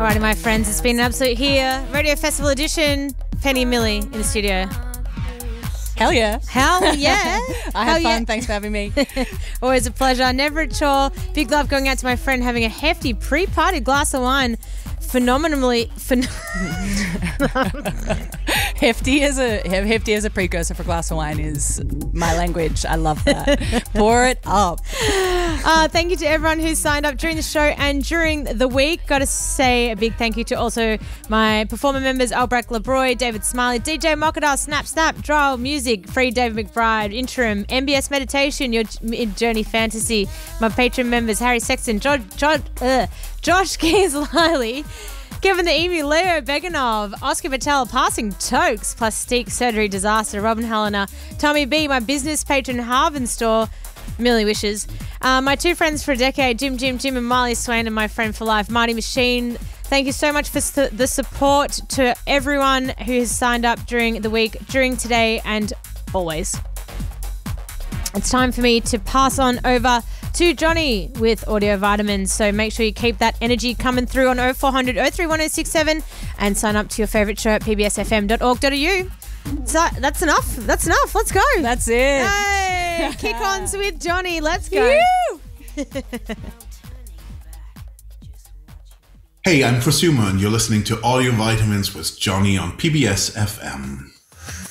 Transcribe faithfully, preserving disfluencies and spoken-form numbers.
Alrighty, my friends, it's been an absolute here. Radio Festival edition. Penny and Millie in the studio. Hell yeah. Hell yeah. I Hell had fun. yeah. Thanks for having me. Always a pleasure. Never a chore. Big love going out to my friend having a hefty pre-party glass of wine. Phenomenally. Phen- hefty as a hefty as a precursor for glass of wine is my language. I love that. Pour it up. Uh, thank you to everyone who signed up during the show and during the week. Got to say a big thank you to also my performer members, Albrecht Lebroy, David Smiley, D J Mokadar, Snap Snap, Drill Music, Free David McBride, Interim, M B S Meditation, Your Journey Fantasy, my patron members, Harry Sexton, Josh, Josh, uh, Josh Keys Liley, Kevin the Emu, Leo Beganov, Oscar Patel, Passing Tokes, Plastique Surgery Disaster, Robin Helena, Tommy B, my business patron, Harvin Store, Millie Wishes, uh, my two friends for a decade, Jim Jim Jim and Marley Swain, and my friend for life, Marty Machine. Thank you so much for su- the support to everyone who has signed up during the week, during today, and always. It's time for me to pass on over to Johnny with Audio Vitamins. So make sure you keep that energy coming through on oh four hundred, oh three one oh six seven and sign up to your favourite show at p b s f m dot org dot a u. So that's enough. That's enough. Let's go. That's it. Hey, kick-ons with Johnny. Let's go. Hey, I'm Prosuma and you're listening to Audio Vitamins with Johnny on P B S F M.